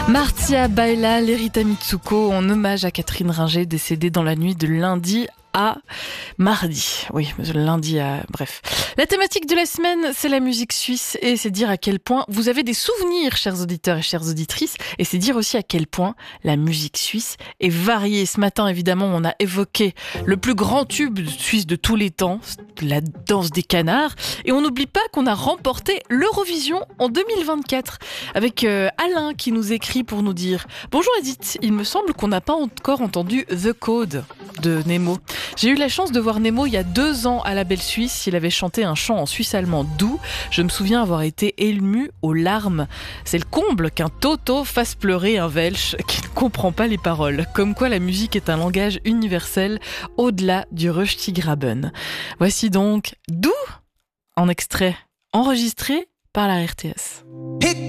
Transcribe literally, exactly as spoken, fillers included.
Martia Baila, Lerita Mitsuko, en hommage à Catherine Ringer, décédée dans la nuit de lundi à mardi. Oui, lundi à... Bref. La thématique de la semaine, c'est la musique suisse et c'est dire à quel point vous avez des souvenirs, chers auditeurs et chères auditrices, et c'est dire aussi à quel point la musique suisse est variée. Ce matin, évidemment, on a évoqué le plus grand tube suisse de tous les temps, la danse des canards, et on n'oublie pas qu'on a remporté l'Eurovision en deux mille vingt-quatre avec euh, Alain qui nous écrit pour nous dire « Bonjour Edith, il me semble qu'on n'a pas encore entendu The Code de Nemo. J'ai eu la chance de voir Nemo il y a deux ans à la Belle Suisse. Il avait chanté un chant en suisse allemand doux. Je me souviens avoir été ému aux larmes. C'est le comble qu'un Toto fasse pleurer un Welsh qui ne comprend pas les paroles. Comme quoi la musique est un langage universel au-delà du Röstigraben. » Voici donc Doux en extrait enregistré par la R T S.